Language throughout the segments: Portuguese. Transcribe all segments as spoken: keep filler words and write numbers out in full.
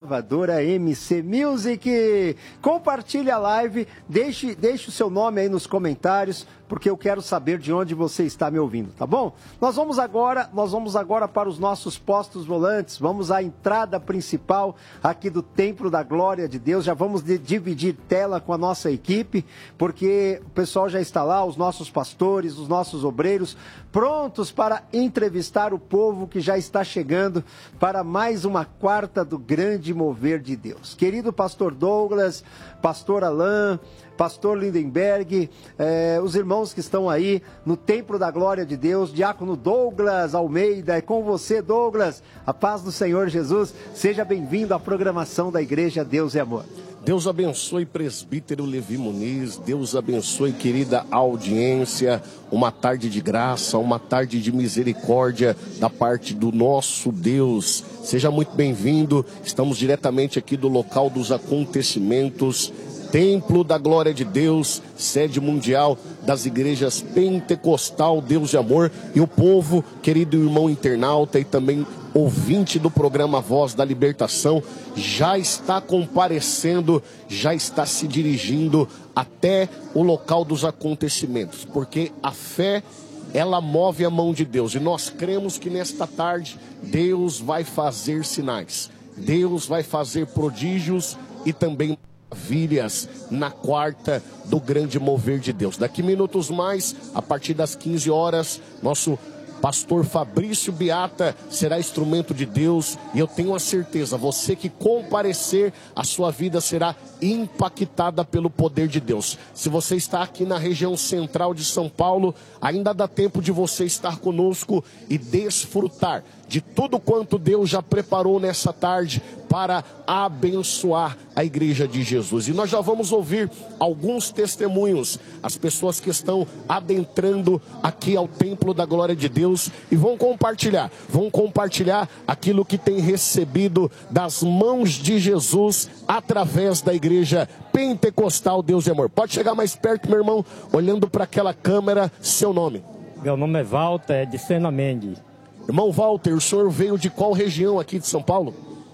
Gravadora M C Music. Compartilhe a live, deixe, deixe o seu nome aí nos comentários, porque eu quero saber de onde você está me ouvindo, tá bom? Nós vamos agora, nós vamos agora para os nossos postos volantes, vamos à entrada principal aqui do Templo da Glória de Deus, já vamos de, dividir tela com a nossa equipe, porque o pessoal já está lá, os nossos pastores, os nossos obreiros, prontos para entrevistar o povo que já está chegando para mais uma quarta do grande mover de Deus. Querido pastor Douglas, pastor Alain, pastor Lindenberg, eh, os irmãos que estão aí no Templo da Glória de Deus, diácono Douglas Almeida, é com você, Douglas, a paz do Senhor Jesus, seja bem-vindo à programação da Igreja Deus e Amor. Deus abençoe, presbítero Levi Muniz, Deus abençoe, querida audiência, uma tarde de graça, uma tarde de misericórdia da parte do nosso Deus. Seja muito bem-vindo, estamos diretamente aqui do local dos acontecimentos, Templo da Glória de Deus, sede mundial das igrejas Pentecostal Deus de Amor, e o povo, querido irmão internauta e também ouvinte do programa Voz da Libertação, já está comparecendo, já está se dirigindo até o local dos acontecimentos, porque a fé, ela move a mão de Deus, e nós cremos que nesta tarde Deus vai fazer sinais, Deus vai fazer prodígios e também maravilhas na quarta do grande mover de Deus. Daqui minutos mais, a partir das quinze horas, nosso pastor Fabrício Beata será instrumento de Deus, e eu tenho a certeza, você que comparecer, a sua vida será impactada pelo poder de Deus. Se você está aqui na região central de São Paulo, ainda dá tempo de você estar conosco e desfrutar de tudo quanto Deus já preparou nessa tarde para abençoar a igreja de Jesus. E nós já vamos ouvir alguns testemunhos, as pessoas que estão adentrando aqui ao Templo da Glória de Deus, e vão compartilhar, vão compartilhar aquilo que tem recebido das mãos de Jesus através da igreja Pentecostal Deus de Amor. Pode chegar mais perto, meu irmão, olhando para aquela câmera, seu nome. Meu nome é Walter, de Sena Mendes. Irmão Walter, o senhor veio de qual região aqui de São Paulo?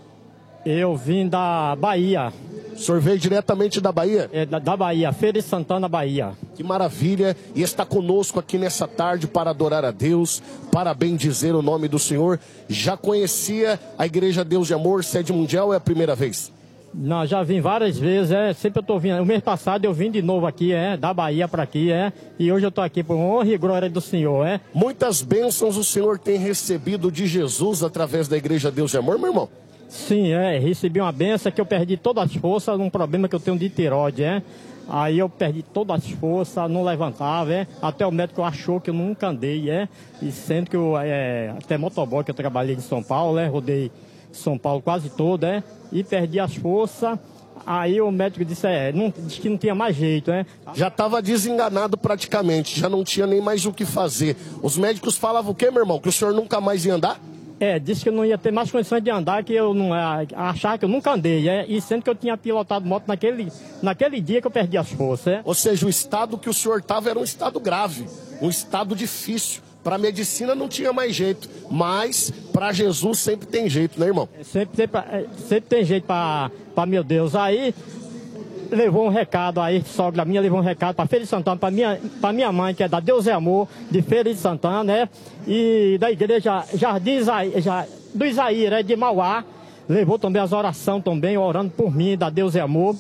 Eu vim da Bahia. O senhor veio diretamente da Bahia? É, da, da Bahia, Feira de Santana, Bahia. Que maravilha, e está conosco aqui nessa tarde para adorar a Deus, para bendizer o nome do Senhor. Já conhecia a Igreja Deus de Amor, sede mundial, ou é a primeira vez? Não, já vim várias vezes, é, sempre eu tô vindo. O mês passado eu vim de novo aqui, é, da Bahia para aqui, é, e hoje eu tô aqui por honra e glória do Senhor, é. Muitas bênçãos o Senhor tem recebido de Jesus através da Igreja Deus de Amor, meu irmão? Sim, é, recebi uma benção que eu perdi todas as forças num problema que eu tenho de tireoide, é. Aí eu perdi todas as forças, não levantava, é. Até o médico achou que eu nunca andei, é. E sendo que eu, é, até motoboy que eu trabalhei em São Paulo, é, rodei São Paulo quase todo, é. E perdi as forças. Aí o médico disse, é, não, disse que não tinha mais jeito, né? Já estava desenganado praticamente, já não tinha nem mais o que fazer. Os médicos falavam o quê, meu irmão? Que o senhor nunca mais ia andar? É, disse que eu não ia ter mais condições de andar, que eu não achava que eu nunca andei, é, e sendo que eu tinha pilotado moto naquele, naquele dia que eu perdi as forças, é. Ou seja, o estado que o senhor estava era um estado grave, um estado difícil. Para a medicina não tinha mais jeito, mas para Jesus sempre tem jeito, né, irmão? É, sempre, sempre, sempre tem jeito para meu Deus. Aí levou um recado aí, sogra minha levou um recado para Feira de Santana, para minha, para minha mãe, que é da Deus é Amor, de Feira de Santana, né? E da igreja Jardim Isaí, já, do Isaí, né, de Mauá. Levou também as orações também, orando por mim, da Deus é Amor.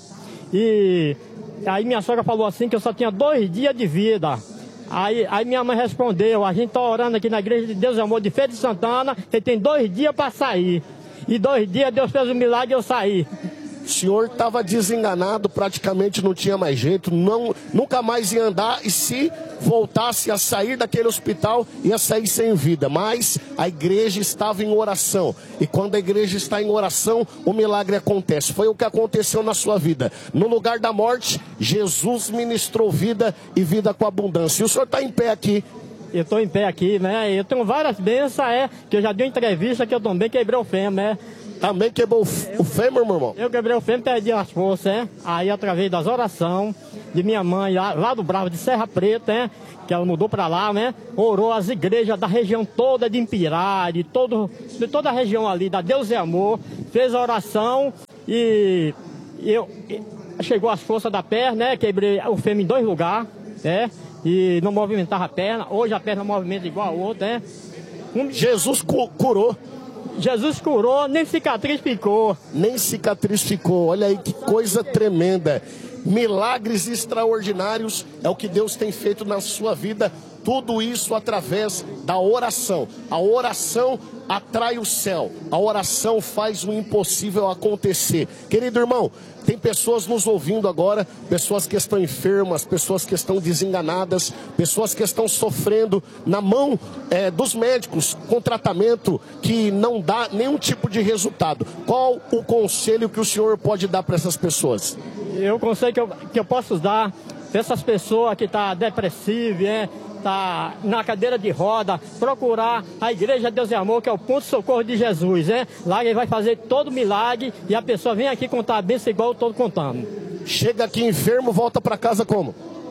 E aí minha sogra falou assim que eu só tinha dois dias de vida. Aí, aí minha mãe respondeu, a gente tá orando aqui na Igreja de Deus e Amor de Feira de Santana, você tem dois dias para sair. E dois dias Deus fez um milagre e eu saí. O senhor estava desenganado, praticamente não tinha mais jeito, não, nunca mais ia andar, e se voltasse a sair daquele hospital, ia sair sem vida. Mas a igreja estava em oração, e quando a igreja está em oração, o milagre acontece. Foi o que aconteceu na sua vida. No lugar da morte, Jesus ministrou vida e vida com abundância. E o senhor está em pé aqui. Eu estou em pé aqui, né? Eu tenho várias bênçãos, é, que eu já dei uma entrevista que eu também quebrei o fêmur, é. Também quebrou o fêmur, meu irmão? Eu quebrei o fêmur, perdi as forças, é. Aí, através das orações de minha mãe, lá, lá do Bravo de Serra Preta, é, que ela mudou para lá, né? Orou as igrejas da região toda de Impirá, de, todo, de toda a região ali, da Deus é Amor, fez a oração E eu, chegou as forças da perna, né? Quebrei o fêmur em dois lugares, né? E não movimentava a perna. Hoje a perna movimenta igual a outra, né? Um... Jesus cu curou. Jesus curou, nem cicatriz ficou. Nem cicatriz ficou. Olha aí que coisa tremenda. Milagres extraordinários é o que Deus tem feito na sua vida. Tudo isso através da oração. A oração atrai o céu. A oração faz o impossível acontecer. Querido irmão, tem pessoas nos ouvindo agora, pessoas que estão enfermas, pessoas que estão desenganadas, pessoas que estão sofrendo na mão é, dos médicos com tratamento que não dá nenhum tipo de resultado. Qual o conselho que o senhor pode dar para essas pessoas? Eu, o conselho que eu, que eu posso dar para essas pessoas que estão depressivas, é, tá na cadeira de roda, procurar a Igreja Deus é Amor, que é o ponto de socorro de Jesus, né? Lá ele vai fazer todo milagre e a pessoa vem aqui contar a bênção igual eu estou contando. Chega aqui enfermo, volta para casa como?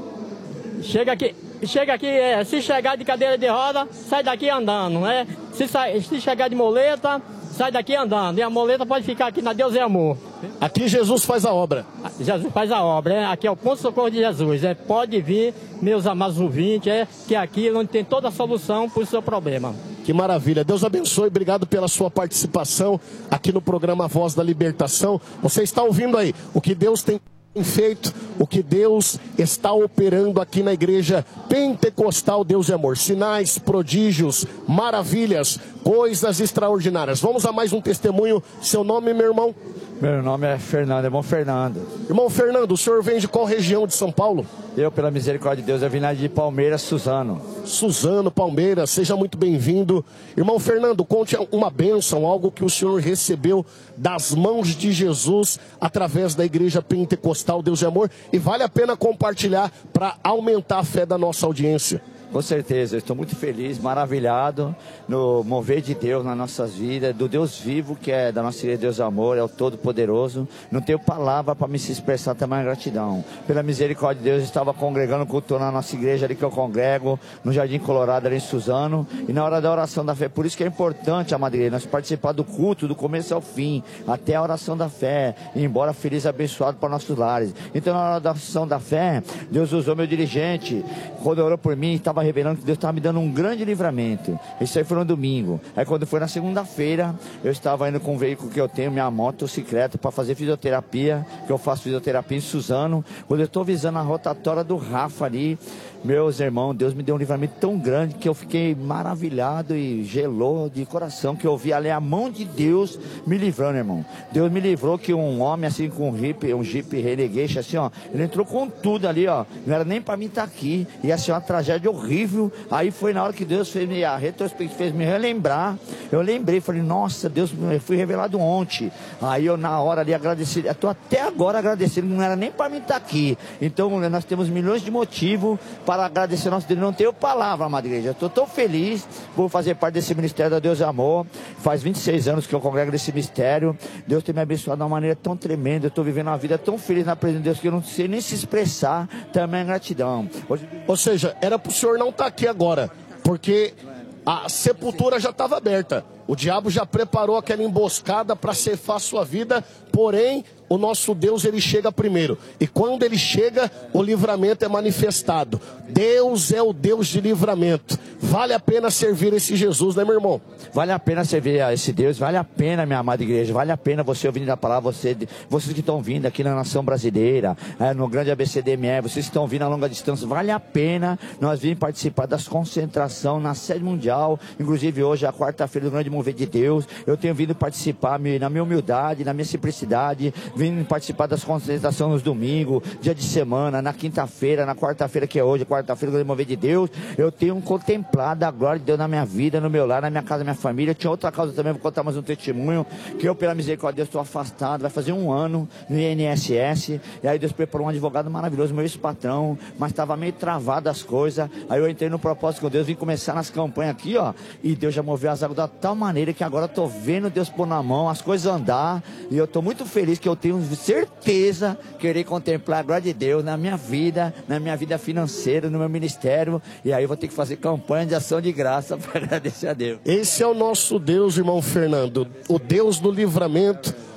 Chega aqui, chega aqui, é, se chegar de cadeira de roda, sai daqui andando, né? Se, sai, se chegar de moleta, sai daqui andando. E a moleta pode ficar aqui na Deus é Amor. Aqui Jesus faz a obra. Jesus faz a obra, é. Aqui é o ponto de socorro de Jesus. É. Pode vir, meus amados ouvintes, é, que é aqui onde tem toda a solução para o seu problema. Que maravilha. Deus abençoe. Obrigado pela sua participação aqui no programa Voz da Libertação. Você está ouvindo aí o que Deus tem feito, o que Deus está operando aqui na Igreja Pentecostal Deus é Amor. Sinais, prodígios, maravilhas, coisas extraordinárias. Vamos a mais um testemunho. Seu nome, meu irmão? Meu nome é Fernando, irmão Fernando. Irmão Fernando, o senhor vem de qual região de São Paulo? Eu, pela misericórdia de Deus, eu vim lá de Palmeiras, Suzano. Suzano, Palmeiras, seja muito bem-vindo. Irmão Fernando, conte uma bênção, algo que o senhor recebeu das mãos de Jesus através da Igreja Pentecostal Deus é Amor, e vale a pena compartilhar para aumentar a fé da nossa audiência. Com certeza, eu estou muito feliz, maravilhado no mover de Deus nas nossas vidas, do Deus vivo que é da nossa igreja Deus Amor, é o Todo-Poderoso. Não tenho palavra para me se expressar tamanha gratidão. Pela misericórdia de Deus, eu estava congregando, cultuando na nossa igreja ali que eu congrego, no Jardim Colorado, ali em Suzano, e na hora da oração da fé. Por isso que é importante, amada igreja, nós participar do culto, do começo ao fim, até a oração da fé, e embora feliz e abençoado para nossos lares. Então, na hora da oração da fé, Deus usou meu dirigente, quando orou por mim, estava revelando que Deus estava me dando um grande livramento. Isso aí foi no domingo. Aí quando foi na segunda-feira, eu estava indo com o veículo que eu tenho, minha motocicleta, para fazer fisioterapia, que eu faço fisioterapia em Suzano. Quando eu estou visando a rotatória do Rafa ali, meus irmãos, Deus me deu um livramento tão grande que eu fiquei maravilhado e gelou de coração, que eu vi ali a mão de Deus me livrando, irmão. Deus me livrou que um homem assim com um Jeep, um Jeep Renegade, assim, ó, ele entrou com tudo ali, ó. Não era nem para mim estar aqui. E assim, uma tragédia horrível. Aí foi na hora que Deus fez me, a retrospectiva fez me relembrar. Eu lembrei, falei, nossa, Deus, eu fui revelado ontem. Aí eu na hora ali agradeci, eu tô até agora agradecendo, não era nem para mim estar aqui. Então nós temos milhões de motivos para para agradecer nosso Deus. Não tenho palavra, amada igreja. Estou tão feliz por fazer parte desse ministério da Deus é Amor. Faz vinte e seis anos que eu congrego nesse ministério. Deus tem me abençoado de uma maneira tão tremenda. Eu estou vivendo uma vida tão feliz na presença de Deus que eu não sei nem se expressar. Também é gratidão. Hoje... Ou seja, era para o senhor não estar aqui agora, porque a sepultura já estava aberta. O diabo já preparou aquela emboscada para ceifar a sua vida, porém, o nosso Deus, ele chega primeiro. E quando ele chega, o livramento é manifestado. Deus é o Deus de livramento. Vale a pena servir esse Jesus, né, meu irmão? Vale a pena servir a esse Deus, vale a pena, minha amada igreja, vale a pena você ouvindo a palavra, você, vocês que estão vindo aqui na nação brasileira, é, no grande A B C D M E, vocês que estão vindo a longa distância, vale a pena nós virmos participar das concentrações na sede mundial, inclusive hoje, a quarta-feira do grande mover de Deus, eu tenho vindo participar na minha humildade, na minha simplicidade, vindo participar das concentrações nos domingos, dia de semana, na quinta-feira, na quarta-feira que é hoje, quarta-feira do grande mover de Deus, eu tenho contemplado a glória de Deus na minha vida, no meu lar, na minha casa, na minha família. Tinha outra causa também, vou contar mais um testemunho, que eu, pela misericórdia de Deus, estou afastado, vai fazer um ano no I N S S, e aí Deus preparou um advogado maravilhoso, meu ex-patrão, mas estava meio travado as coisas, aí eu entrei no propósito com Deus, vim começar nas campanhas aqui, ó, e Deus já moveu as águas da tal maneira que agora estou vendo Deus pôr na mão, as coisas andar, e eu estou muito feliz que eu tenho certeza que eu irei contemplar a glória de Deus na minha vida, na minha vida financeira, no meu ministério, e aí eu vou ter que fazer campanha de ação de graça para agradecer a Deus. Esse é o nosso Deus, irmão Fernando, o Deus do livramento,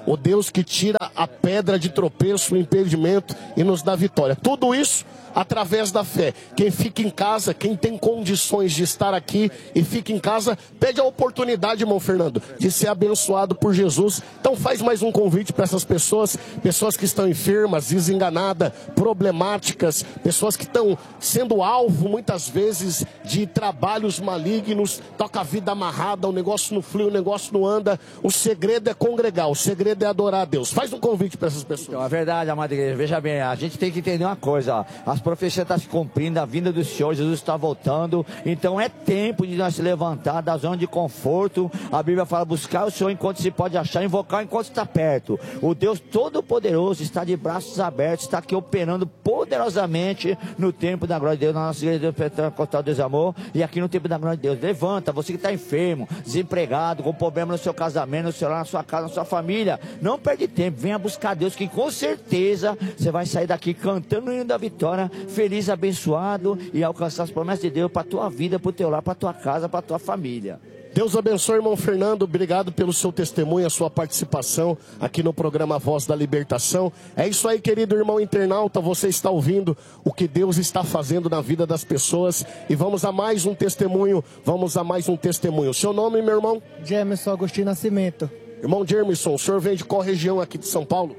o Deus que tira a pedra de tropeço, o impedimento e nos dá vitória. Tudo isso através da fé. Quem fica em casa, quem tem condições de estar aqui e fica em casa, pede a oportunidade, irmão Fernando, de ser abençoado por Jesus. Então faz mais um convite para essas pessoas, pessoas que estão enfermas, desenganadas, problemáticas, pessoas que estão sendo alvo muitas vezes de trabalhos malignos, toca a vida amarrada, o negócio não flui, o negócio não anda. O segredo é congregar, o segredo é adorar a Deus. Faz um convite para essas pessoas. Então, é verdade, amada igreja. Veja bem, a gente tem que entender uma coisa, ó. As profecias estão se cumprindo, a vinda do Senhor, Jesus está voltando. Então é tempo de nós se levantar da zona de conforto. A Bíblia fala, buscar o Senhor enquanto se pode achar, invocar enquanto está perto. O Deus Todo-Poderoso está de braços abertos, está aqui operando poderosamente no tempo da glória de Deus, na nossa igreja pentecostal Deus Amor, e aqui no tempo da glória de Deus. Levanta, você que está enfermo, desempregado, com problema no seu casamento, no seu lar, na sua casa, na sua família, não perde tempo, venha buscar Deus, que com certeza você vai sair daqui cantando o hino da vitória, feliz, abençoado, e alcançar as promessas de Deus para a tua vida, para o teu lar, para a tua casa, para a tua família. Deus abençoe, irmão Fernando, obrigado pelo seu testemunho, a sua participação aqui no programa Voz da Libertação. É isso aí, querido irmão internauta, você está ouvindo o que Deus está fazendo na vida das pessoas, e vamos a mais um testemunho, vamos a mais um testemunho. Seu nome, meu irmão? Jamerson Agostinho Nascimento. Irmão Jamerson, o senhor vem de qual região aqui de São Paulo?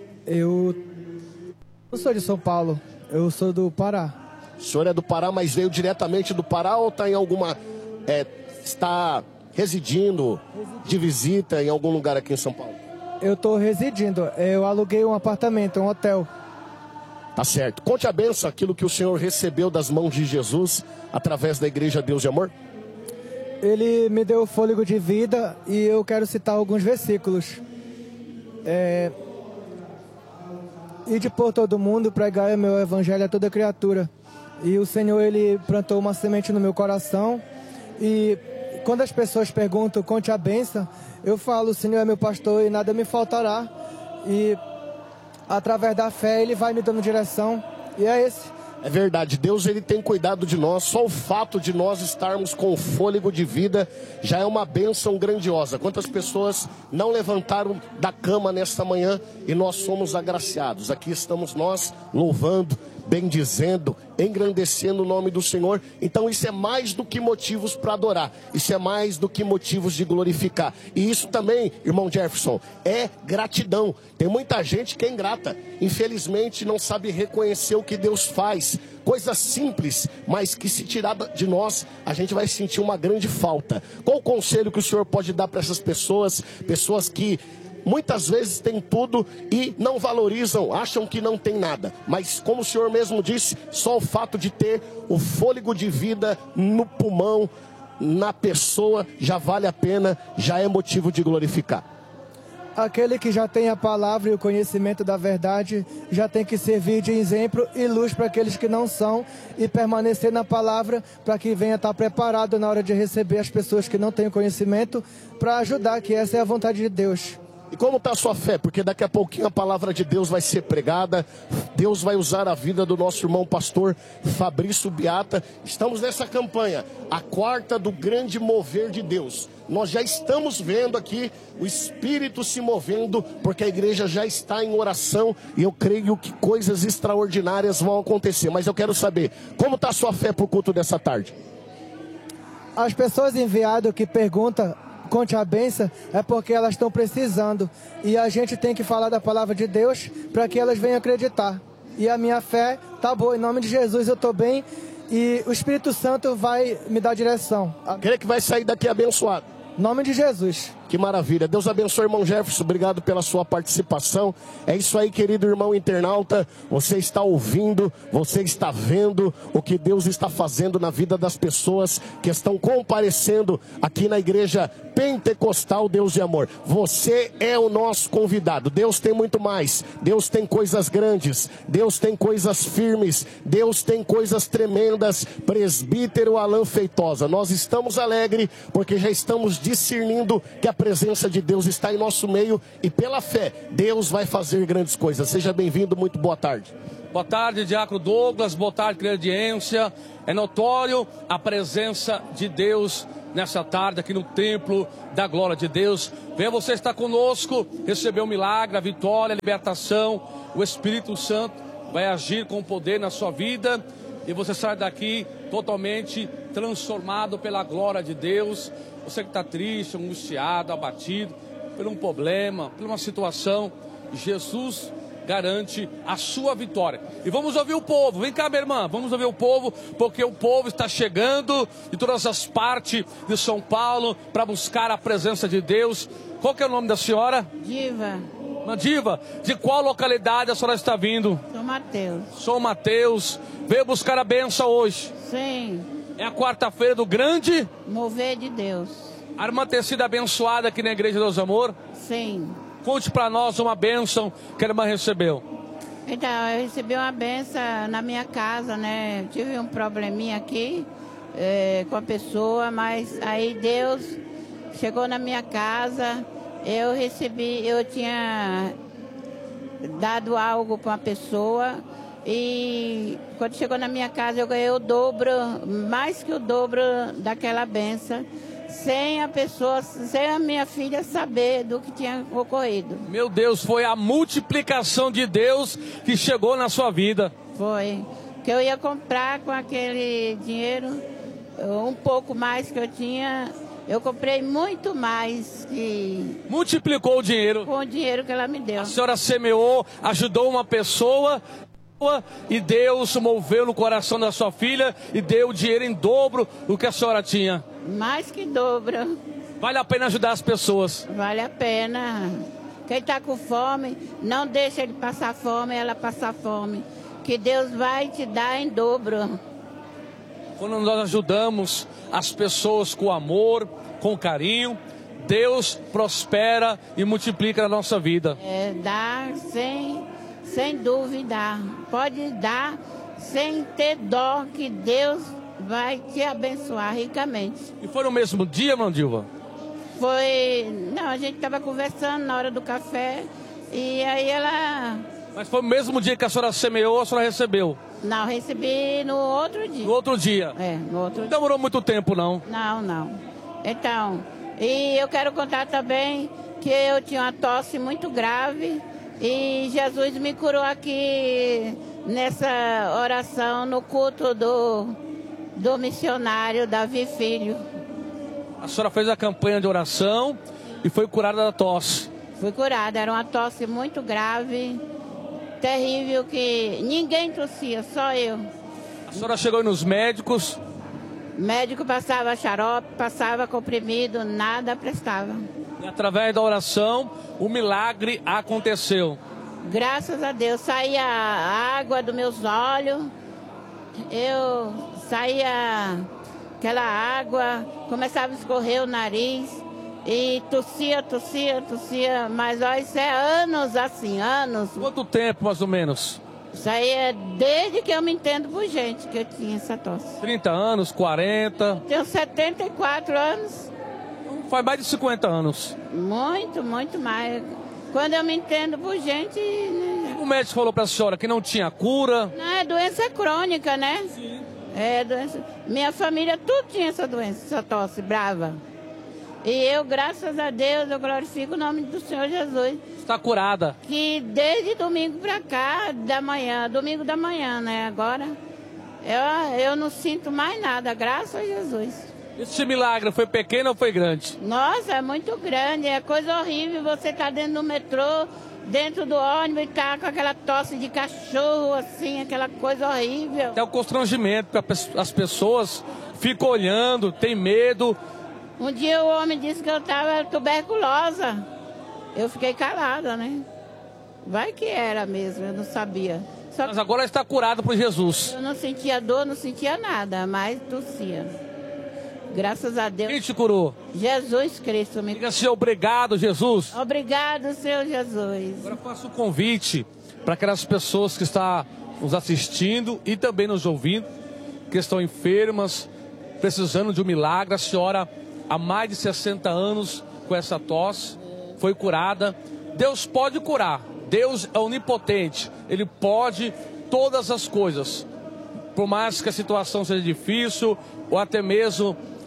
Eu não sou de São Paulo, eu sou do Pará. O senhor é do Pará, mas veio diretamente do Pará ou está em alguma... É, está residindo de visita em algum lugar aqui em São Paulo? Eu estou residindo, eu aluguei um apartamento, um hotel. Tá certo. Conte a bênção, aquilo que o senhor recebeu das mãos de Jesus através da Igreja Deus de Amor. Ele me deu fôlego de vida e eu quero citar alguns versículos. É... Ide por todo mundo, pregai o meu evangelho a toda criatura. E o Senhor, Ele plantou uma semente no meu coração. E quando as pessoas perguntam, conte a bênção, eu falo, o Senhor é meu pastor e nada me faltará. E através da fé, Ele vai me dando direção. E é esse. É verdade, Deus ele tem cuidado de nós. Só o fato de nós estarmos com fôlego de vida já é uma bênção grandiosa. Quantas pessoas não levantaram da cama nesta manhã e nós somos agraciados. Aqui estamos nós louvando, bendizendo, engrandecendo o nome do Senhor. Então isso é mais do que motivos para adorar, isso é mais do que motivos de glorificar. E isso também, irmão Jefferson, é gratidão. Tem muita gente que é ingrata, infelizmente não sabe reconhecer o que Deus faz. Coisas simples, mas que se tirar de nós, a gente vai sentir uma grande falta. Qual o conselho que o senhor pode dar para essas pessoas, pessoas que muitas vezes têm tudo e não valorizam, acham que não tem nada, mas como o senhor mesmo disse, só o fato de ter o fôlego de vida no pulmão, na pessoa, já vale a pena, já é motivo de glorificar. Aquele que já tem a palavra e o conhecimento da verdade já tem que servir de exemplo e luz para aqueles que não são, e permanecer na palavra para que venha estar preparado na hora de receber as pessoas que não têm o conhecimento, para ajudar, que essa é a vontade de Deus. E como está a sua fé? Porque daqui a pouquinho a palavra de Deus vai ser pregada. Deus vai usar a vida do nosso irmão pastor Fabrício Beata. Estamos nessa campanha, a quarta do grande mover de Deus. Nós já estamos vendo aqui o Espírito se movendo, porque a igreja já está em oração. E eu creio que coisas extraordinárias vão acontecer. Mas eu quero saber, como está a sua fé para o culto dessa tarde? As pessoas enviadas que perguntam, conte a bênção, é porque elas estão precisando. E a gente tem que falar da palavra de Deus para que elas venham acreditar. E a minha fé tá boa, em nome de Jesus eu estou bem. E o Espírito Santo vai me dar direção. Creio que vai sair daqui abençoado. Em nome de Jesus. Que maravilha. Deus abençoe, irmão Jefferson. Obrigado pela sua participação. É isso aí, querido irmão internauta. Você está ouvindo, você está vendo o que Deus está fazendo na vida das pessoas que estão comparecendo aqui na igreja pentecostal Deus de Amor. Você é o nosso convidado. Deus tem muito mais. Deus tem coisas grandes. Deus tem coisas firmes. Deus tem coisas tremendas. Presbítero Alan Feitosa, nós estamos alegres porque já estamos discernindo que a presença de Deus está em nosso meio e pela fé, Deus vai fazer grandes coisas. Seja bem-vindo, muito boa tarde. Boa tarde, Diácono Douglas, boa tarde, querida audiência. É notório a presença de Deus nessa tarde aqui no templo da glória de Deus. Venha você estar conosco, receber o milagre, a vitória, a libertação. O Espírito Santo vai agir com poder na sua vida e você sai daqui totalmente transformado pela glória de Deus. Você que está triste, angustiado, abatido por um problema, por uma situação, Jesus garante a sua vitória. E vamos ouvir o povo. Vem cá, minha irmã, vamos ouvir o povo, porque o povo está chegando de todas as partes de São Paulo para buscar a presença de Deus. Qual que é o nome da senhora? Diva. Uma Diva, de qual localidade a senhora está vindo? São Mateus. São Mateus. Veio buscar a bênção hoje. Sim. É a quarta-feira do grande mover de Deus. A irmã ter sido abençoada aqui na Igreja Deus Amor? Sim. Conte para nós uma bênção que a irmã recebeu. Então, eu recebi uma bênção na minha casa, né? Eu tive um probleminha aqui é, com a pessoa, mas aí Deus chegou na minha casa, eu recebi, eu tinha dado algo para uma pessoa e quando chegou na minha casa eu ganhei o dobro, mais que o dobro daquela bênção. Sem a pessoa, sem a minha filha saber do que tinha ocorrido. Meu Deus, foi a multiplicação de Deus que chegou na sua vida. Foi. Que eu ia comprar com aquele dinheiro, um pouco mais que eu tinha, eu comprei muito mais que... Multiplicou o dinheiro. Com o dinheiro que ela me deu. A senhora semeou, ajudou uma pessoa... E Deus moveu no coração da sua filha e deu o dinheiro em dobro do que a senhora tinha. Mais que dobro. Vale a pena ajudar as pessoas. Vale a pena. Quem está com fome, não deixa ele passar fome, ela passar fome. Que Deus vai te dar em dobro. Quando nós ajudamos as pessoas com amor, com carinho, Deus prospera e multiplica na nossa vida. É, dá sem... Sem dúvida, pode dar sem ter dó, que Deus vai te abençoar ricamente. E foi no mesmo dia, Mandilva? Foi, não, a gente estava conversando na hora do café e aí ela... Mas foi no mesmo dia que a senhora semeou, a senhora recebeu? Não, recebi no outro dia. No outro dia? É, no outro dia. Demorou muito tempo, não? Não, não. Então, e eu quero contar também que eu tinha uma tosse muito grave. E Jesus me curou aqui nessa oração, no culto do, do missionário Davi Filho. A senhora fez a campanha de oração e foi curada da tosse. Fui curada, era uma tosse muito grave, terrível, que ninguém tossia, só eu. A senhora chegou nos médicos? O médico passava xarope, passava comprimido, nada prestava. E através da oração, o milagre aconteceu. Graças a Deus, saía a água dos meus olhos, eu saía aquela água, começava a escorrer o nariz e tossia, tossia, tossia, mas ó, isso é anos assim, anos. Quanto tempo, mais ou menos? Isso aí é desde que eu me entendo por gente que eu tinha essa tosse. trinta anos, quarenta? Tenho setenta e quatro anos. Faz mais de cinquenta anos. Muito, muito mais. Quando eu me entendo por gente... O médico falou para a senhora que não tinha cura? Não, é doença crônica, né? Sim. É doença... Minha família tudo tinha essa doença, essa tosse brava. E eu, graças a Deus, eu glorifico o nome do Senhor Jesus. Está curada. Que desde domingo para cá, da manhã, domingo da manhã, né? Agora, eu, eu não sinto mais nada, graças a Jesus. Esse milagre foi pequeno ou foi grande? Nossa, é muito grande, é coisa horrível. Você tá dentro do metrô, dentro do ônibus e tá com aquela tosse de cachorro, assim, aquela coisa horrível. Até o constrangimento, porque as pessoas ficam olhando, tem medo. Um dia o homem disse que eu tava tuberculosa. Eu fiquei calada, né? Vai que era mesmo, eu não sabia. Só mas agora está curado por Jesus. Eu não sentia dor, não sentia nada, mas tossia. Graças a Deus. Quem te curou? Jesus Cristo me... Diga-se obrigado, Jesus. Obrigado, Senhor Jesus. Agora faço um convite para aquelas pessoas que estão nos assistindo e também nos ouvindo, que estão enfermas, precisando de um milagre. A senhora, há mais de sessenta anos, com essa tosse, foi curada. Deus pode curar. Deus é onipotente. Ele pode todas as coisas. Por mais que a situação seja difícil, ou até mesmo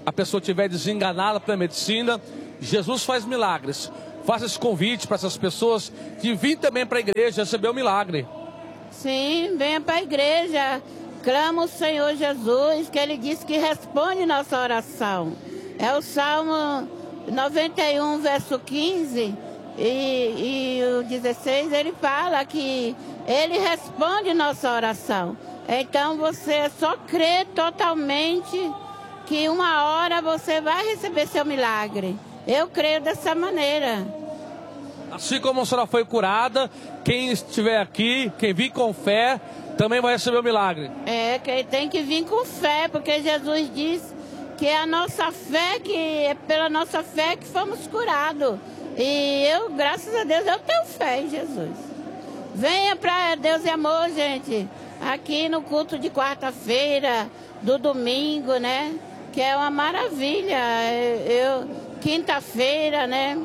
a pessoa estiver desenganada pela medicina, Jesus faz milagres. Faça esse convite para essas pessoas que vêm também para a igreja receber o milagre. Sim, venha para a igreja. Clama o Senhor Jesus, que Ele disse que responde nossa oração. É o Salmo noventa e um, verso quinze e, e o dezesseis, ele fala que Ele responde nossa oração. Então você só crê totalmente que uma hora você vai receber seu milagre. Eu creio dessa maneira. Assim como a senhora foi curada, quem estiver aqui, quem vir com fé, também vai receber o milagre. É, quem tem que vir com fé, porque Jesus disse que é a nossa fé, que é pela nossa fé que fomos curados. E eu, graças a Deus, eu tenho fé em Jesus. Venha para Deus e Amor, gente, aqui no culto de quarta-feira, do domingo, né? Que é uma maravilha. Eu, quinta-feira, né?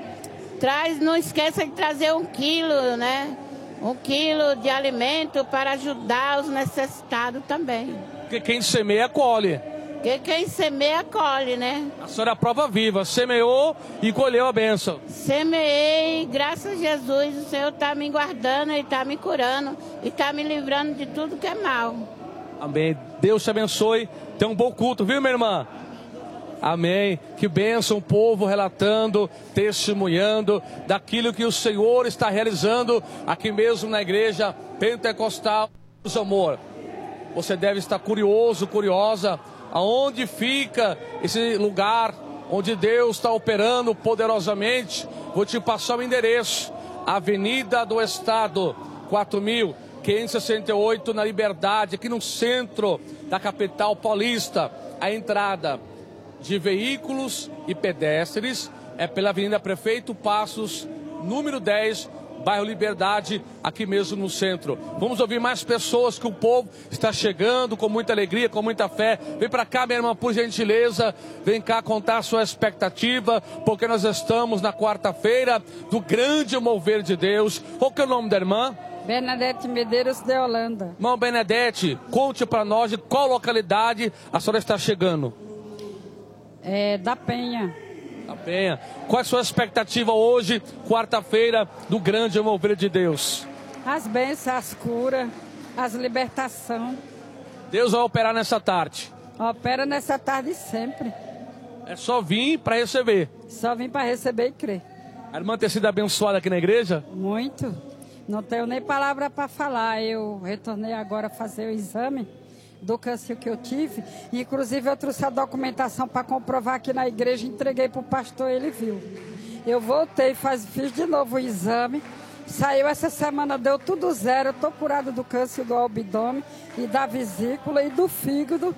Traz, não esqueça de trazer um quilo, né? Um quilo de alimento para ajudar os necessitados também. Porque quem semeia, colhe. Porque quem semeia, colhe, né? A senhora é a prova viva, semeou e colheu a bênção. Semeei, graças a Jesus, o Senhor está me guardando, Ele está me curando e está me livrando de tudo que é mal. Amém. Deus te abençoe. Tenha um bom culto, viu, minha irmã? Amém. Que bênção, o povo relatando, testemunhando daquilo que o Senhor está realizando aqui mesmo na igreja pentecostal. Amor, você deve estar curioso, curiosa, aonde fica esse lugar onde Deus está operando poderosamente. Vou te passar o endereço: Avenida do Estado, quatro mil quinhentos e sessenta e oito, na Liberdade, aqui no centro da capital paulista. A entrada de veículos e pedestres é pela Avenida Prefeito Passos, número dez, bairro Liberdade, aqui mesmo no centro. Vamos ouvir mais pessoas, que o povo está chegando com muita alegria, com muita fé. Vem para cá, minha irmã, por gentileza. Vem cá contar a sua expectativa, porque nós estamos na quarta-feira do grande mover de Deus. Qual que é o nome da irmã? Benedete Medeiros de Holanda. Irmã Benedete, conte para nós de qual localidade a senhora está chegando. É, da Penha. Da Penha. Qual é a sua expectativa hoje, quarta-feira, do grande mover de Deus? As bênçãos, as curas, as libertações. Deus vai operar nessa tarde. Opera nessa tarde sempre. É só vir para receber. Só vir para receber e crer. A irmã tem sido abençoada aqui na igreja? Muito. Não tenho nem palavra para falar. Eu retornei agora a fazer o exame do câncer que eu tive. Inclusive eu trouxe a documentação para comprovar aqui na igreja, entreguei para o pastor, ele viu. Eu voltei, faz, fiz de novo o exame, saiu essa semana, deu tudo zero. Eu estou curada do câncer do abdômen e da vesícula e do fígado.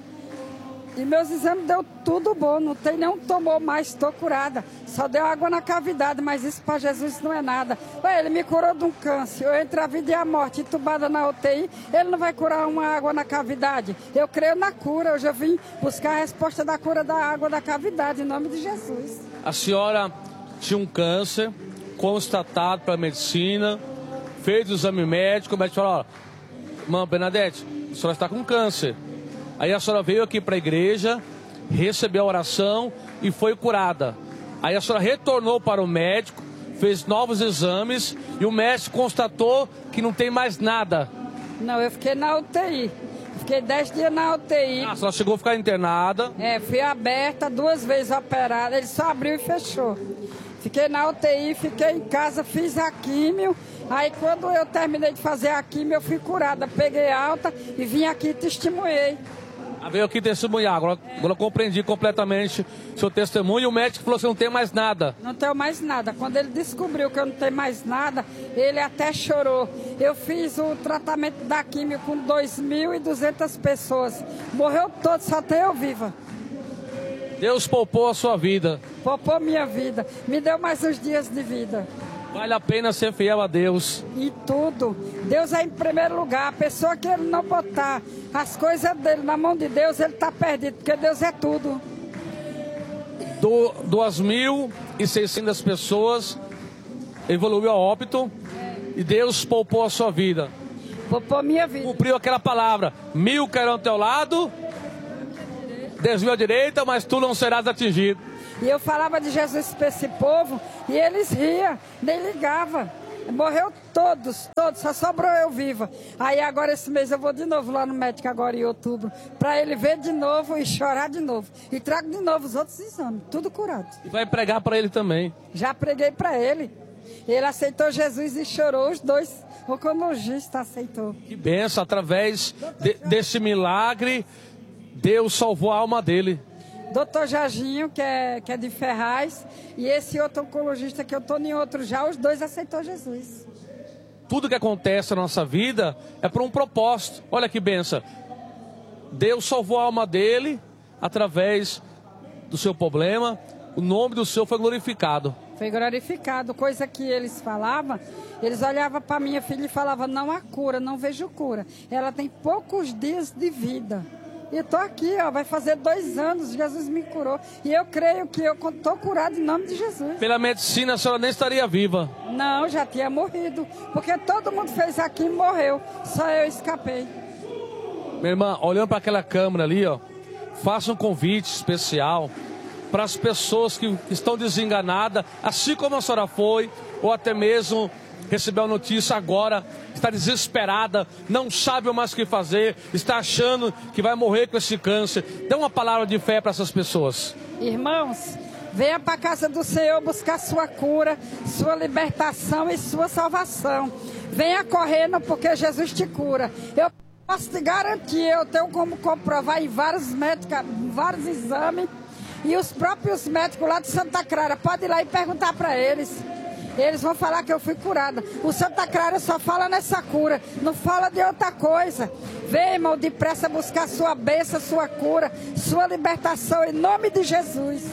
E meus exames deu tudo bom, não tem nenhum tumor mais, estou curada. Só deu água na cavidade, mas isso para Jesus não é nada. Ué, ele me curou de um câncer, eu entre a vida e a morte, entubada na U T I, ele não vai curar uma água na cavidade. Eu creio na cura, eu já vim buscar a resposta da cura da água da cavidade, em nome de Jesus. A senhora tinha um câncer, constatado pela medicina, fez o exame médico, o médico falou: ó, irmã Benedete, a senhora está com câncer. Aí a senhora veio aqui para a igreja, recebeu a oração e foi curada. Aí a senhora retornou para o médico, fez novos exames e o médico constatou que não tem mais nada. Não, eu fiquei na U T I. Fiquei dez dias na U T I. Ah, a senhora chegou a ficar internada? É, fui aberta, duas vezes operada. Ele só abriu e fechou. Fiquei na U T I, fiquei em casa, fiz a químio. Aí quando eu terminei de fazer a químio, eu fui curada. Peguei alta e vim aqui e testemunhei. Ah, veio aqui testemunhar, agora, agora eu compreendi completamente seu testemunho. E o médico falou que você não tem mais nada. Não tenho mais nada. Quando ele descobriu que eu não tenho mais nada, ele até chorou. Eu fiz o tratamento da químio com dois mil e duzentas pessoas. Morreu todo, só tem eu viva. Deus poupou a sua vida. Poupou minha vida. Me deu mais uns dias de vida. Vale a pena ser fiel a Deus. E tudo. Deus é em primeiro lugar. A pessoa que ele não botar as coisas dele na mão de Deus, ele está perdido, porque Deus é tudo. Do, duas mil e seiscentas pessoas evoluiu a óbito, é. E Deus poupou a sua vida. Poupou minha vida. Cumpriu aquela palavra: mil cairão ao teu lado, desvio à direita, mas tu não serás atingido. E eu falava de Jesus para esse povo e eles riam, nem ligavam. Morreu todos, todos, só sobrou eu viva. Aí agora esse mês eu vou de novo lá no médico agora em outubro, para ele ver de novo e chorar de novo. E trago de novo os outros exames, tudo curado. E vai pregar para ele também. Já preguei para ele. Ele aceitou Jesus e chorou, os dois. O oncologista aceitou. Que benção, através de, desse milagre, Deus salvou a alma dele. Doutor Jarginho, que é, que é de Ferraz, e esse outro oncologista que eu estou em outro já, os dois aceitou Jesus. Tudo que acontece na nossa vida é por um propósito. Olha que benção. Deus salvou a alma dele através do seu problema. O nome do Senhor foi glorificado. Foi glorificado. Coisa que eles falavam, eles olhavam para minha filha e falavam, não há cura, não vejo cura. Ela tem poucos dias de vida. E estou aqui, ó, vai fazer dois anos, Jesus me curou. E eu creio que eu estou curado em nome de Jesus. Pela medicina, a senhora nem estaria viva. Não, já tinha morrido. Porque todo mundo fez aqui e morreu. Só eu escapei. Minha irmã, olhando para aquela câmera ali, ó, faça um convite especial para as pessoas que, que estão desenganadas, assim como a senhora foi, ou até mesmo recebeu a notícia agora, está desesperada, não sabe mais o que fazer, está achando que vai morrer com esse câncer. Dê uma palavra de fé para essas pessoas. Irmãos, venha para a casa do Senhor buscar sua cura, sua libertação e sua salvação. Venha correndo porque Jesus te cura. Eu posso te garantir, eu tenho como comprovar em vários médicos, vários exames, e os próprios médicos lá de Santa Clara, pode ir lá e perguntar para eles. Eles vão falar que eu fui curada. O Santa Clara só fala nessa cura, não fala de outra coisa. Vem, irmão, depressa buscar sua bênção, sua cura, sua libertação, em nome de Jesus.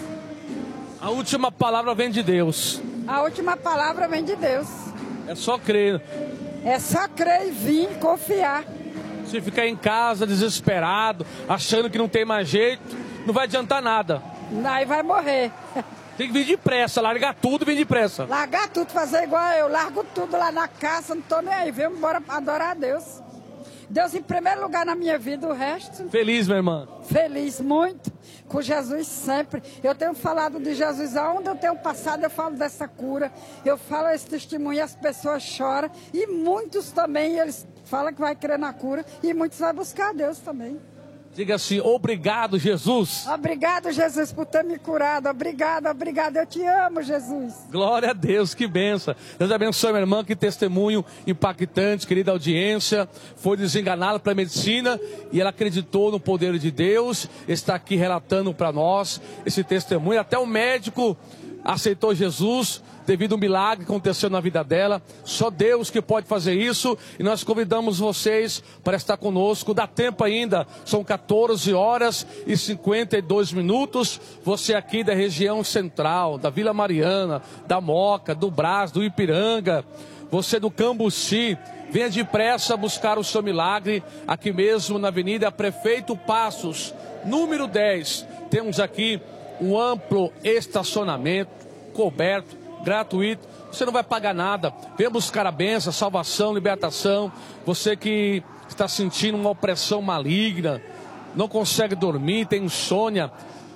A última palavra vem de Deus. A última palavra vem de Deus. É só crer. É só crer e vir, confiar. Se ficar em casa desesperado, achando que não tem mais jeito, não vai adiantar nada. Aí vai morrer. Tem que vir depressa, largar tudo e vir depressa. Largar tudo, fazer igual eu. Largo tudo lá na casa, não tô nem aí. Vem embora adorar a Deus. Deus em primeiro lugar na minha vida, o resto... Feliz, minha irmã? Feliz, muito. Com Jesus sempre. Eu tenho falado de Jesus, aonde eu tenho passado, eu falo dessa cura. Eu falo esse testemunho, as pessoas choram. E muitos também, eles falam que vai crer na cura. E muitos vão buscar a Deus também. Diga assim, obrigado, Jesus. Obrigado, Jesus, por ter me curado. Obrigado, obrigado. Eu te amo, Jesus. Glória a Deus, que benção. Deus abençoe, minha irmã, que testemunho impactante, querida audiência. Foi desenganada pela medicina e ela acreditou no poder de Deus. Está aqui relatando para nós esse testemunho. Até o médico aceitou Jesus devido ao milagre que aconteceu na vida dela. Só Deus que pode fazer isso. E nós convidamos vocês para estar conosco. Dá tempo ainda. São quatorze horas e cinquenta e dois minutos. Você aqui da região central, da Vila Mariana, da Moca, do Brás, do Ipiranga. Você do Cambuci. Venha depressa buscar o seu milagre. Aqui mesmo na Avenida Prefeito Passos, número dez. Temos aqui um amplo estacionamento, coberto, gratuito. Você não vai pagar nada. Venha buscar a bênção, salvação, libertação. Você que está sentindo uma opressão maligna, não consegue dormir, tem insônia,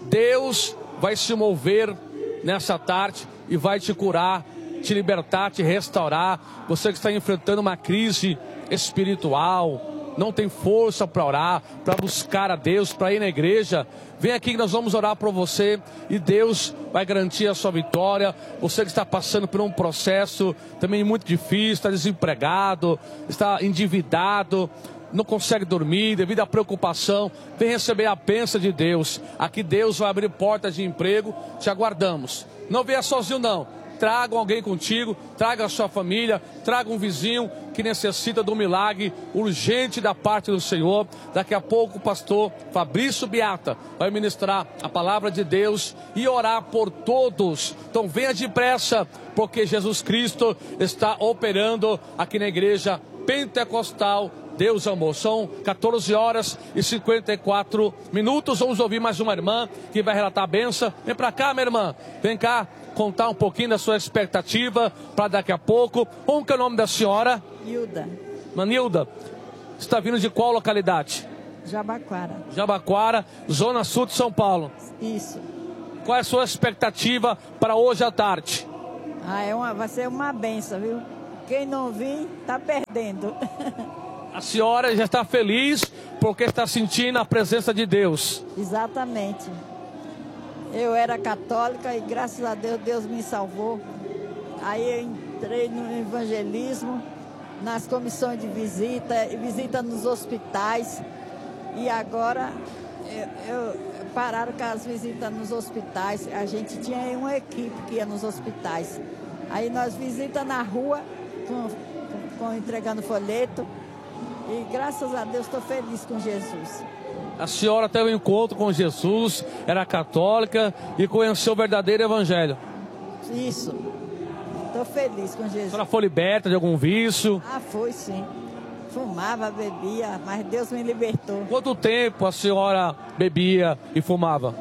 Deus vai se mover nessa tarde e vai te curar, te libertar, te restaurar. Você que está enfrentando uma crise espiritual, não tem força para orar, para buscar a Deus, para ir na igreja, vem aqui que nós vamos orar por você e Deus vai garantir a sua vitória. Você que está passando por um processo também muito difícil, está desempregado, está endividado, não consegue dormir devido à preocupação, vem receber a bênção de Deus. Aqui Deus vai abrir portas de emprego, te aguardamos. Não venha sozinho não. Traga alguém contigo, traga a sua família, traga um vizinho que necessita de um milagre urgente da parte do Senhor. Daqui a pouco o pastor Fabrício Beata vai ministrar a palavra de Deus e orar por todos. Então venha depressa, porque Jesus Cristo está operando aqui na igreja pentecostal Deus Amor. São quatorze horas e cinquenta e quatro minutos. Vamos ouvir mais uma irmã que vai relatar a benção. Vem pra cá, minha irmã. Vem cá contar um pouquinho da sua expectativa para daqui a pouco. Como que é o nome da senhora? Hilda. Manilda, você está vindo de qual localidade? Jabaquara. Jabaquara, Zona Sul de São Paulo. Isso. Qual é a sua expectativa para hoje à tarde? Ah, é uma, vai ser uma benção, viu? Quem não vir, tá perdendo. A senhora já está feliz porque está sentindo a presença de Deus. Exatamente. Eu era católica e graças a Deus, Deus me salvou. Aí eu entrei no evangelismo, nas comissões de visita, visita nos hospitais. E agora eu, eu pararam com as visitas nos hospitais. A gente tinha uma equipe que ia nos hospitais. Aí nós visitamos na rua, com, com, com, entregando folheto. E graças a Deus estou feliz com Jesus. A senhora teve um encontro com Jesus, era católica e conheceu o verdadeiro evangelho. Isso. Estou feliz com Jesus. A senhora foi liberta de algum vício? Ah, foi sim. Fumava, bebia, mas Deus me libertou. Quanto tempo a senhora bebia e fumava?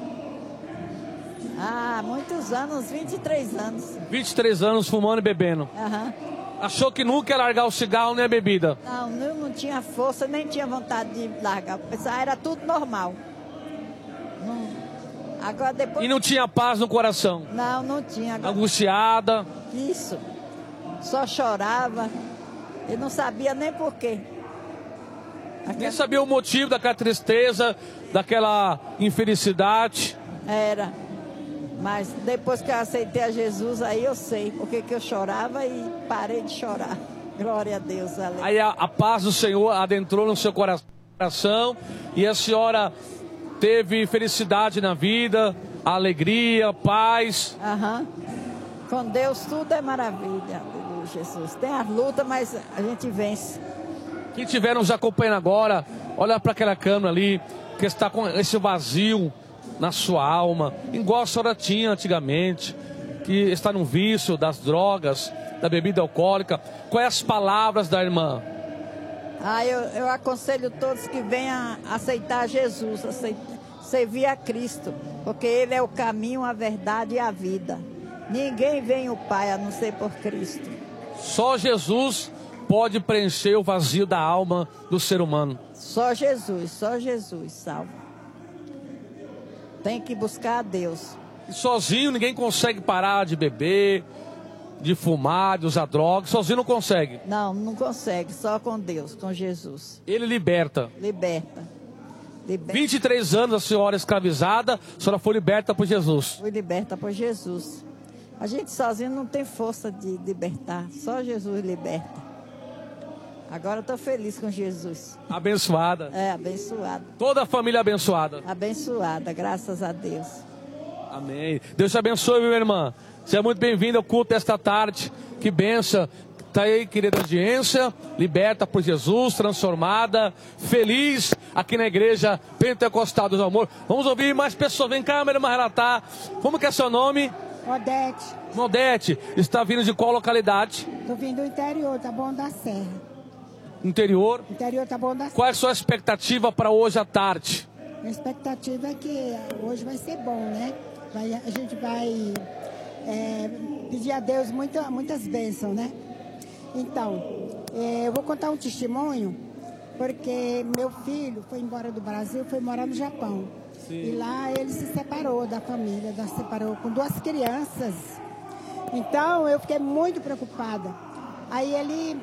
Ah, muitos anos, vinte e três anos. vinte e três anos fumando e bebendo. Aham. Achou que nunca ia largar o cigarro nem a bebida? Não, eu não tinha força, nem tinha vontade de largar. Pensava, era tudo normal. Não. Agora depois... E não tinha paz no coração? Não, não tinha. Agora... Angustiada? Isso. Só chorava. Eu não sabia nem por quê. Aquela... Nem sabia o motivo daquela tristeza, daquela infelicidade? Era. Mas depois que eu aceitei a Jesus, aí eu sei porque que eu chorava e parei de chorar. Glória a Deus. Aleluia. Aí a, a paz do Senhor adentrou no seu coração e a senhora teve felicidade na vida, alegria, paz. Aham. Com Deus tudo é maravilha. Aleluia, Jesus. Tem as lutas, mas a gente vence. Quem estiver nos acompanhando agora, olha para aquela câmera ali, que está com esse vazio na sua alma, igual a senhora tinha antigamente, que está no vício das drogas, da bebida alcoólica. Quais as palavras da irmã? Ah, eu, eu aconselho todos que venham aceitar Jesus, aceitar, servir a Cristo, porque Ele é o caminho, a verdade e a vida. Ninguém vem ao Pai a não ser por Cristo. Só Jesus pode preencher o vazio da alma do ser humano. Só Jesus, só Jesus salva. Tem que buscar a Deus. E sozinho ninguém consegue parar de beber, de fumar, de usar drogas. Sozinho não consegue. Não, não consegue. Só com Deus, com Jesus. Ele liberta. Liberta. Liberta. vinte e três anos a senhora escravizada, a senhora foi liberta por Jesus. Foi liberta por Jesus. A gente sozinho não tem força de libertar. Só Jesus liberta. Agora eu estou feliz com Jesus. Abençoada. É, abençoada. Toda a família abençoada. Abençoada, graças a Deus. Amém. Deus te abençoe, minha irmã. Seja muito bem-vinda ao culto desta tarde. Que benção. Está aí, querida audiência, liberta por Jesus, transformada, feliz aqui na igreja Pentecostal do Amor. Vamos ouvir mais pessoas. Vem cá, minha irmã, relatar. Como que é seu nome? Odete. Odete, está vindo de qual localidade? Estou vindo do interior, tá bom da Serra. Interior? Interior tá bom da Serra. Qual é a sua expectativa para hoje à tarde? A expectativa é que hoje vai ser bom, né? Vai, a gente vai é, pedir a Deus muita, muitas bênçãos, né? Então, é, eu vou contar um testemunho, porque meu filho foi embora do Brasil, foi morar no Japão. Sim. E lá ele se separou da família, da, separou com duas crianças. Então, eu fiquei muito preocupada. Aí ele...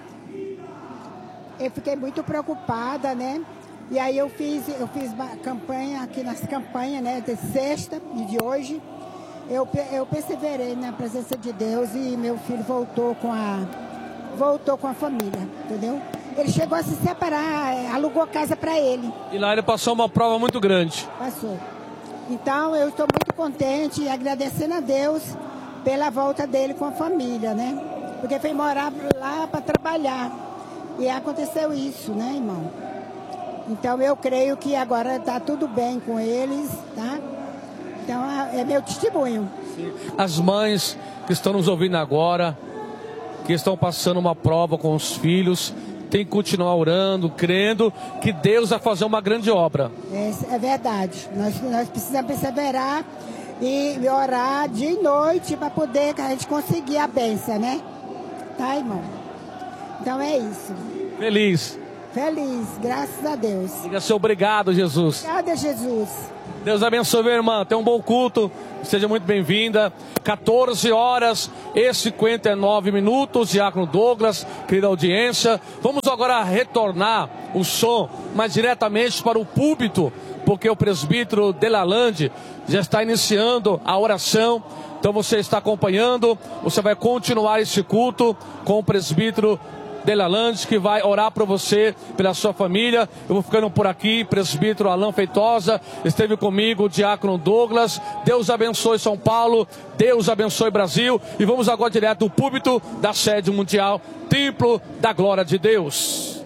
Eu fiquei muito preocupada, né? E aí eu fiz, eu fiz campanha, aqui nas campanhas, né? De sexta e de hoje. Eu, eu perseverei na presença de Deus e meu filho voltou com a, voltou com a família, entendeu? Ele chegou a se separar, alugou casa para ele. E lá ele passou uma prova muito grande. Passou. Então eu estou muito contente e agradecendo a Deus pela volta dele com a família, né? Porque foi morar lá para trabalhar. E aconteceu isso, né, irmão? Então eu creio que agora está tudo bem com eles, tá? Então é meu testemunho. Sim. As mães que estão nos ouvindo agora, que estão passando uma prova com os filhos, tem que continuar orando, crendo que Deus vai fazer uma grande obra. É, é verdade. Nós, nós precisamos perseverar e orar dia e noite para poder a gente conseguir a bênção, né? Tá, irmão? Então é isso. Feliz. Feliz, graças a Deus. Diga seu obrigado, Jesus. Obrigada, Jesus. Deus abençoe, minha irmã. Tenha um bom culto. Seja muito bem-vinda. quatorze horas e cinquenta e nove minutos. Diácono Douglas, querida audiência. Vamos agora retornar o som mais diretamente para o púlpito, porque o presbítero Delalande já está iniciando a oração. Então você está acompanhando. Você vai continuar esse culto com o presbítero Delalande, que vai orar por você, pela sua família. Eu vou ficando por aqui. Presbítero Alain Feitosa esteve comigo, o diácono Douglas. Deus abençoe São Paulo, Deus abençoe Brasil. E vamos agora direto do púlpito da sede mundial, Templo da Glória de Deus.